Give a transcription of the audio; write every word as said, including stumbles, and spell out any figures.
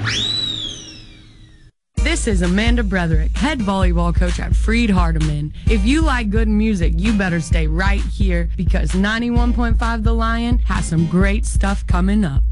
This is Amanda Bretherick, head volleyball coach at Freed Hardeman. If you like good music, you better stay right here because ninety-one point five The Lion has some great stuff coming up.